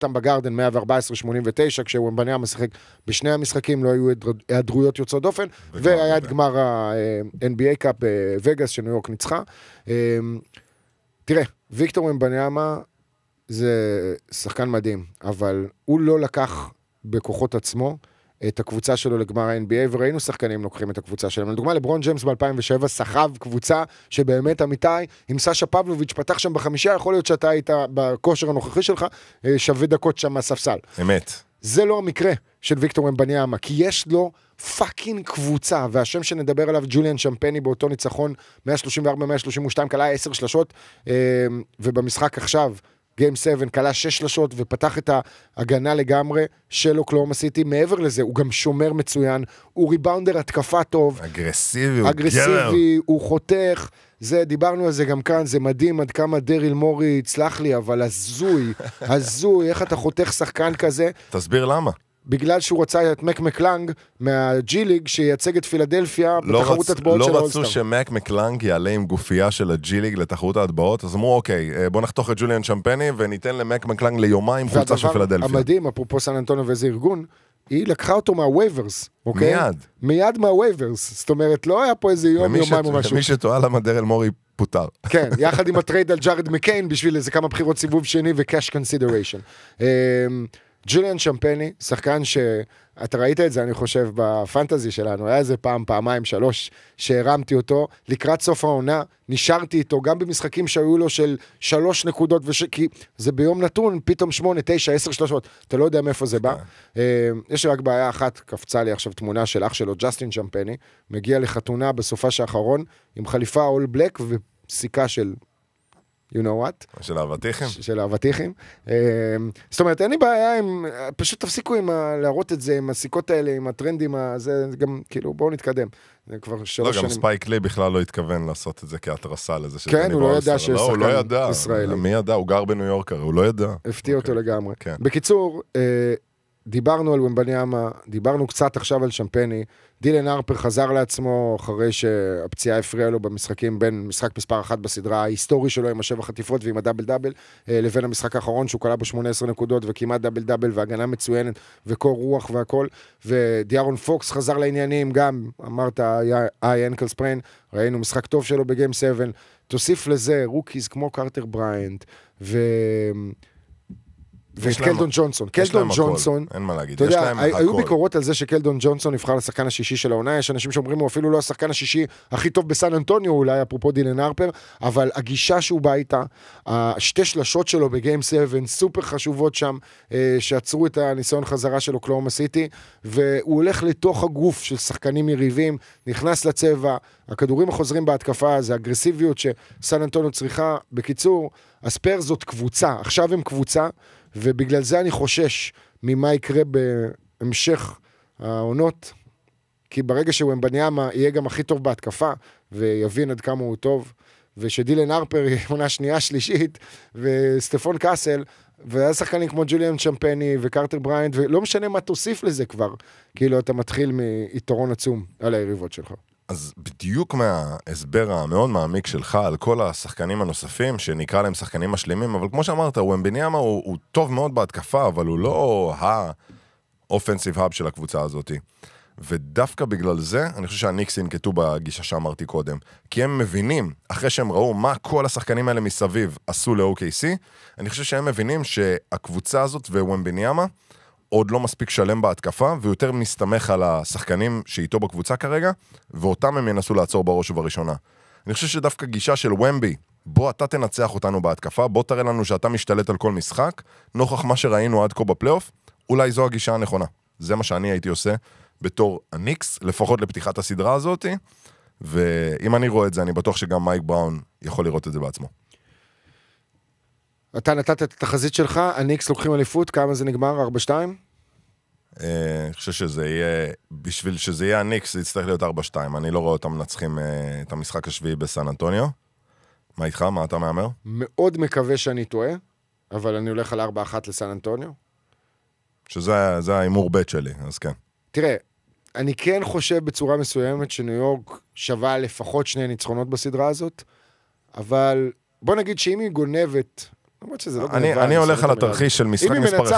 אותם בגרדן 114-89, כשווומבניאמה משחק בשני המשחקים, לא היו היעדרויות יוצאות דופן, והיה את גמר ה-NBA קאפ בווגאס, שניו יורק ניצחה. תראה, ויקטור וומבניאמה זה שחקן מדהים, אבל הוא לא לקח בכוחות עצמו את הקבוצה שלו לגמר ה-NBA, וראינו שחקנים לוקחים את הקבוצה שלהם. לדוגמה, לברון ג'יימס ב-2007 סחב קבוצה שבאמת אמיתי, עם סשה פבלוביץ' פתח שם בחמישייה, יכול להיות שאתה היית בכושר הנוכחי שלך, שווה דקות שם מהספסל. אמת. זה לא המקרה של ויקטור וומבניאמה, כי יש לו פאקינג קבוצה, והשם שנדבר עליו, ג'וליאן שמפני, באותו ניצחון, 134-132, קלה 10 שלשות, ובמשחק עכשיו, גיים 7, קלה 6 שלשות, ופתח את ההגנה לגמרי של אוקלהומה סיטי. מעבר לזה, הוא גם שומר מצוין, הוא ריבאונדר התקפה טוב. אגרסיבי, הוא חותך. דיברנו על זה גם כאן, זה מדהים עד כמה דריל מורי יצלח לי, אבל הזוי, איך אתה חותך שחקן כזה. תסביר למה. בגלל שהוא רצה את מק מקלנג מהג'י ליג שייצג את פילדלפיה בתחרות הטבעות של האולסטאר. לא רצו שמק מקלנג יעלה עם גופייה של הג'י ליג לתחרות ההטבעות, אז אמרו אוקיי, בוא נחתוך את ג'וליאן שמפני וניתן למק מקלנג ליומיים חולצה של פילדלפיה. המדהים, אפרופו סן אנטוניו ואיזה ארגון, היא לקחה אותו מהווייברס, אוקיי? מיד מהווייברס, זאת אומרת, לא היה פה איזה יומיים או משהו. ומי שטועה למה דרל מורי פוטר. כן, יחד עם הטרייד על ג'ארד מקיין, בשביל איזה כמה בחירות סיבוב שני ו-cash consideration. ג'וליאן שמפני, שחקן שאתה ראית את זה, אני חושב, בפנטזי שלנו, היה איזה פעמיים, 3, שהרמתי אותו, לקראת סוף העונה, נשארתי איתו, גם במשחקים שהיו לו של 3 נקודות, כי זה ביום נתון, פתאום 8, 9, 10 שלשות, אתה לא יודע מאיפה זה בא. יש רק בעיה אחת, קפצה לי עכשיו תמונה של אח שלו, ג'סטין שמפני, מגיע לחתונה בסופה האחרון, עם חליפה אול בלק וסיכה של you know what? של האבטיחים? של האבטיחים. זאת אומרת, אין לי בעיה עם, פשוט תפסיקו עם להראות את זה, עם הסיכות האלה, עם הטרנדים, זה גם, כאילו, בואו נתקדם. זה כבר 3 שנים. לא, גם ספייק לי בכלל לא התכוון לעשות את זה כהתרסה לזה. כן, הוא לא ידע שיש שחקן ישראלי. מי ידע? הוא גר בניו יורק, הוא לא ידע. הפתיע אותו לגמרי. בקיצור, דיברנו על וומבניאמה, דיברנו קצת עכשיו על שמפני, דילן הרפר חזר לעצמו אחרי שהפציעה הפריעה לו במשחקים בין משחק מספר 1 בסדרה ההיסטורי שלו עם 7 חטיפות ועם הדאבל דאבל, לבין המשחק האחרון שהוא קלה ב-18 נקודות וכמעט דאבל דאבל והגנה מצוינת וקור רוח והכל, ודיארון פוקס חזר לעניינים גם, אמרת אנקל ספריין, ראינו משחק טוב שלו בגיים 7, תוסיף לזה רוקיז כמו קרטר בריינט וקלדון ג'ונסון. קלדון ג'ונסון, אין מה להגיד, אתה יודע, היו ביקורות על זה שקלדון ג'ונסון נבחר לשחקן השישי של העונה, יש אנשים שאומרים הוא אפילו לא השחקן השישי הכי טוב בסן אנטוניו, אולי אפרופו דילן הרפר, אבל הגישה שהוא בא איתה, 2 שלשות שלו בגיים 7, סופר חשובות שם, שעצרו את הניסיון חזרה של אוקלהומה סיטי, והוא הולך לתוך הגוף של שחקנים יריבים, נכנס לצבע, הכדורים החוזרים בהתקפה, זה אגרסיביות שסן אנטוניו צריכה. בקיצור, הספיירס זאת קבוצה, עכשיו הם קבוצה, ובגלל זה אני חושש ממה יקרה בהמשך העונות, כי ברגע שוומבניאמה יהיה גם הכי טוב בהתקפה, ויבין עד כמה הוא טוב, ושדילן הרפר יהיה עונה שנייה שלישית, וסטפון קאסל, והיה שחקנים כמו ג'וליאן שמפני וקרטר בריינט, ולא משנה מה תוסיף לזה כבר, כאילו אתה מתחיל מיתרון עצום על היריבות שלך. אז בדיוק מההסבר המאוד מעמיק שלך על כל השחקנים הנוספים, שנקרא להם שחקנים משלימים, אבל כמו שאמרת, וומבניאמה הוא טוב מאוד בהתקפה, אבל הוא לא האופנסיב האב של הקבוצה הזאת. ודווקא בגלל זה, אני חושב שהניקס ינקטו בגישה שאמרתי קודם, כי הם מבינים, אחרי שהם ראו מה כל השחקנים האלה מסביב עשו ל-OKC, אני חושב שהם מבינים שהקבוצה הזאת ווומבניאמה, עוד לא מספיק שלם בהתקפה, ויותר מסתמך על השחקנים שאיתו בקבוצה כרגע, ואותם הם ינסו לעצור בראש ובראשונה. אני חושב שדווקא גישה של ומבי, בוא אתה תנצח אותנו בהתקפה, בוא תראה לנו שאתה משתלט על כל משחק, נוכח מה שראינו עד כה בפלייאוף, אולי זו הגישה הנכונה. זה מה שאני הייתי עושה בתור הניקס, לפחות לפתיחת הסדרה הזאת, ואם אני רואה את זה, אני בטוח שגם מייק בראון יכול לראות את זה בעצמו. אתה נתת את התחזית שלך, הניקס לוקחים אליפות, כמה זה נגמר? 4-2? אני חושב שזה יהיה, בשביל שזה יהיה הניקס, זה יצטרך להיות 4-2. אני לא רואה אותם מנצחים את המשחק השביעי בסן אנטוניו. מה איתך? מה אתה מאמר? מאוד מקווה שאני טועה, אבל אני הולך על 4-1 לסן אנטוניו. שזה האימור בית שלי, אז כן. תראה, אני כן חושב בצורה מסוימת שניו יורק שווה לפחות 2 ניצחונות בסדרה הזאת, אבל בוא נגיד שאם היא גונבת, אני הולך על התרחיש של משחק מספר